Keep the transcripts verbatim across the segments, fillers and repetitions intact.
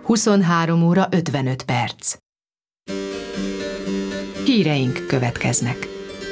huszonhárom óra ötvenöt perc. Híreink következnek.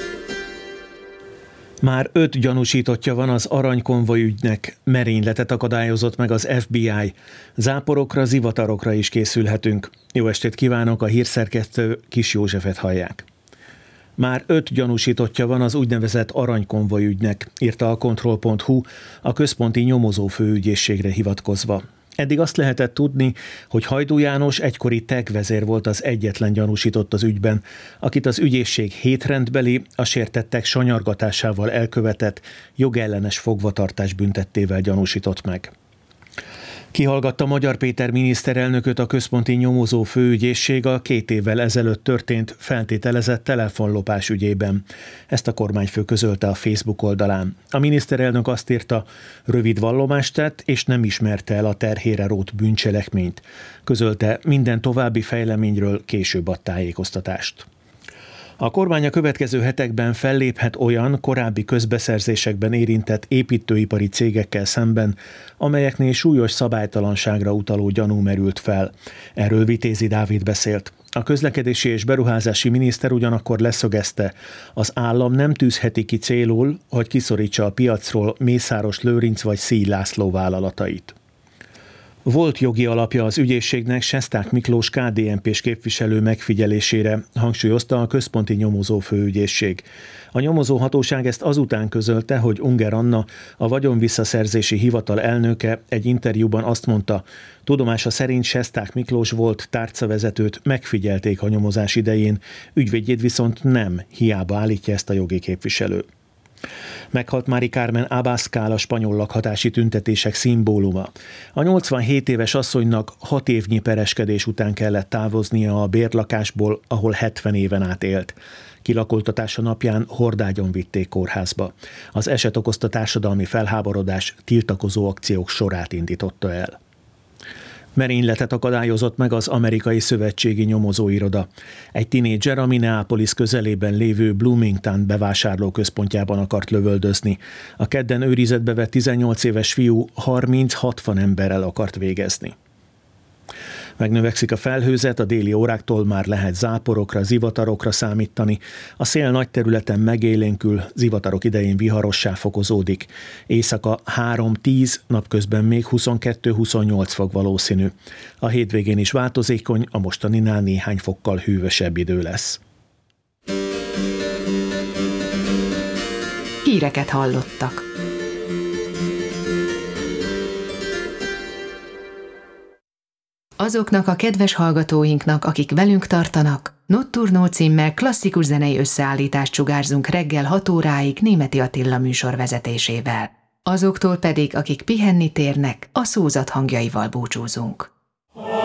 Már öt gyanúsítottja van az aranykonvoj ügynek, merényletet akadályozott meg az ef bé i. Záporokra, zivatarokra is készülhetünk. Jó estét kívánok, a hírszerkesztő Kis Józsefet hallják. Már öt gyanúsítottja van az úgynevezett aranykonvoj ügynek, írta a kontroll pont hu a központi nyomozó főügyészségre hivatkozva. Eddig azt lehetett tudni, hogy Hajdú János egykori TEG vezér volt az egyetlen gyanúsított az ügyben, akit az ügyészség hétrendbeli, a sértettek sanyargatásával elkövetett, jogellenes fogvatartás büntettével gyanúsított meg. Kihallgatta Magyar Péter miniszterelnököt a központi nyomozó főügyészség a két évvel ezelőtt történt feltételezett telefonlopás ügyében. Ezt a kormányfő közölte a Facebook oldalán. A miniszterelnök azt írta, rövid vallomást tett, és nem ismerte el a terhére rótt bűncselekményt. Közölte, minden további fejleményről később ad tájékoztatást. A kormány a következő hetekben felléphet olyan korábbi közbeszerzésekben érintett építőipari cégekkel szemben, amelyeknél súlyos szabálytalanságra utaló gyanú merült fel. Erről Vitézi Dávid beszélt. A közlekedési és beruházási miniszter ugyanakkor leszögezte, az állam nem tűzheti ki célul, hogy kiszorítsa a piacról Mészáros Lőrinc vagy Szíj László vállalatait. Volt jogi alapja az ügyészségnek Sesták Miklós ká dé en pés képviselő megfigyelésére, hangsúlyozta a központi nyomozó főügyészség. A nyomozóhatóság ezt azután közölte, hogy Unger Anna, a vagyonvisszaszerzési hivatal elnöke egy interjúban azt mondta, tudomása szerint Sesták Miklós volt tárcavezetőt megfigyelték a nyomozás idején, ügyvédjét viszont nem, hiába állítja ezt a jogi képviselő. Meghalt Mari Carmen Abascal, a spanyol lakhatási tüntetések szimbóluma. A nyolcvanhét éves asszonynak hat évnyi pereskedés után kellett távoznia a bérlakásból, ahol hetven éven át élt. Kilakoltatása napján hordágyon vitték kórházba. Az eset okozta társadalmi felháborodás tiltakozó akciók sorát indította el. Merényletet akadályozott meg az amerikai szövetségi nyomozóiroda. Egy tinédzser a Minneapolis közelében lévő Bloomington bevásárlóközpontjában akart lövöldözni. A kedden őrizetbe vett tizennyolc éves fiú harminc-hatvan emberrel akart végezni. Megnövekszik a felhőzet, a déli óráktól már lehet záporokra, zivatarokra számítani. A szél nagy területen megélénkül, zivatarok idején viharossá fokozódik. Éjszaka három-tíz, napközben még huszonkettő-huszonnyolc fok valószínű. A hétvégén is változékony, a mostaninál néhány fokkal hűvösebb idő lesz. Híreket hallottak. Azoknak a kedves hallgatóinknak, akik velünk tartanak, Notturno címmel klasszikus zenei összeállítást sugárzunk reggel hat óráig Németi Attila műsor vezetésével. Azoktól pedig, akik pihenni térnek, a szózat hangjaival búcsúzunk.